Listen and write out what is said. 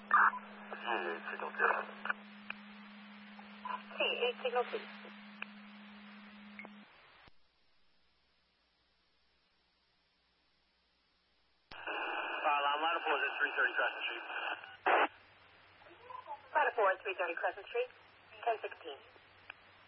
Signal 0. Sì, signal 2. Line of 4 at 330 Crescent Street. Line of 4 at 330 Crescent Street, 1016.